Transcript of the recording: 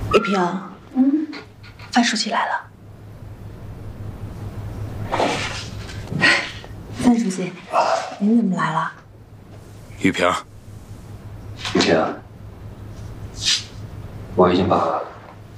玉萍，范书记来了。范书记，您怎么来了？ 玉萍， 玉萍，我已经把